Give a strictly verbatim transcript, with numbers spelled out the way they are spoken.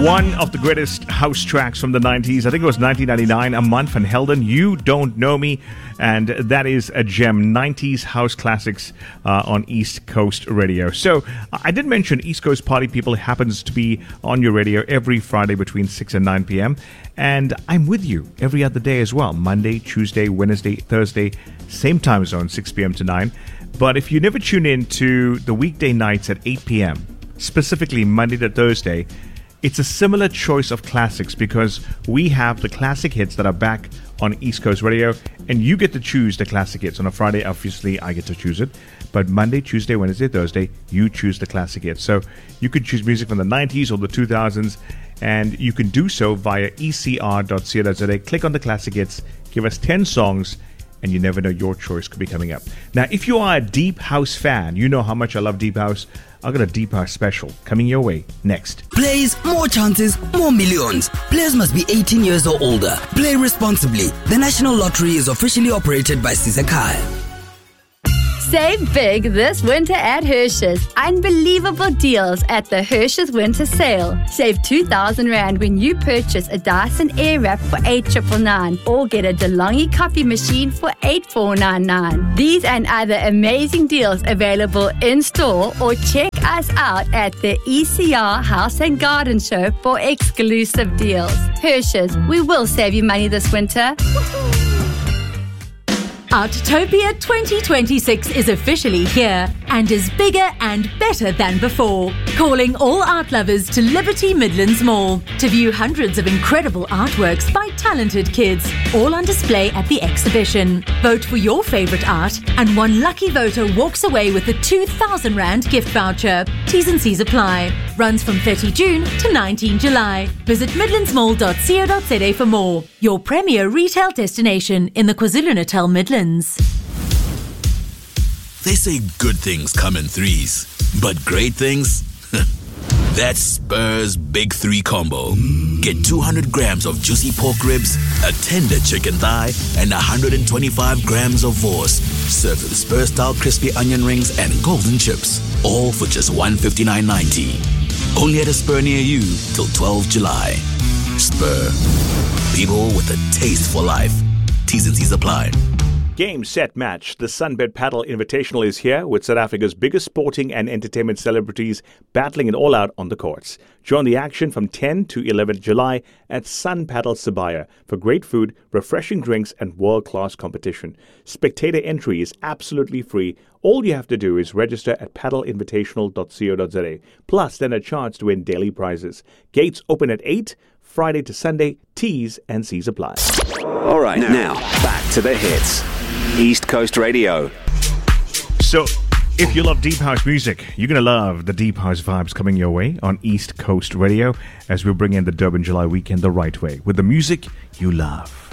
One of the greatest house tracks from the nineties. I think it was nineteen ninety-nine. A Month Van Helden, You Don't Know Me. And that is a gem. nineties house classics uh, on East Coast Radio. So I did mention East Coast Party People happens to be on your radio every Friday between six and nine p.m. And I'm with you every other day as well. Monday, Tuesday, Wednesday, Thursday, same time zone, six p.m. to nine. But if you never tune in to the weekday nights at eight p.m., specifically Monday to Thursday, it's a similar choice of classics because we have the classic hits that are back on East Coast Radio, and you get to choose the classic hits. On a Friday, obviously, I get to choose it. But Monday, Tuesday, Wednesday, Thursday, you choose the classic hits. So you could choose music from the nineties or the two thousands, and you can do so via e c r dot co dot z a. Click on the classic hits, give us ten songs, and you never know, your choice could be coming up. Now, if you are a Deep House fan, you know how much I love Deep House. I've got a Deep House special coming your way next. Plays, more chances, more millions. Players must be eighteen years or older. Play responsibly. The National Lottery is officially operated by Sizakai. Save big this winter at Hershey's. Unbelievable deals at the Hershey's Winter Sale. Save two thousand rand when you purchase a Dyson Airwrap for eight thousand nine hundred or get a DeLonghi coffee machine for eight thousand four hundred ninety-nine. These and other amazing deals available in store, or check us out at the E C R House and Garden Show for exclusive deals. Hershey's, we will save you money this winter. Artopia twenty twenty-six is officially here and is bigger and better than before. Calling all art lovers to Liberty Midlands Mall to view hundreds of incredible artworks by talented kids, all on display at the exhibition. Vote for your favourite art and one lucky voter walks away with a two thousand rand gift voucher. T's and C's apply. Runs from thirty June to nineteen July. Visit midlands mall dot co dot z a for more. Your premier retail destination in the KwaZulu-Natal Midlands. They say good things come in threes, but great things? That's Spur's Big Three Combo. Get two hundred grams of juicy pork ribs, a tender chicken thigh, and one hundred twenty-five grams of vorst. Served with Spur-style crispy onion rings and golden chips. All for just one hundred fifty-nine ninety. Only at a Spur near you till twelfth July. Spur. People with a taste for life. T's and C's apply. Game, set, match. The Sunbet Paddle Invitational is here with South Africa's biggest sporting and entertainment celebrities battling it all out on the courts. Join the action from tenth to eleventh July at Sun Paddle Sibaya for great food, refreshing drinks, and world-class competition. Spectator entry is absolutely free. All you have to do is register at paddle invitational dot co dot z a. Plus, then a chance to win daily prizes. Gates open at eight, Friday to Sunday. T's and C's apply. All right, now, back to the hits. East Coast Radio. So, if you love Deep House music, you're going to love the Deep House vibes coming your way on East Coast Radio as we bring in the Durban July weekend the right way with the music you love.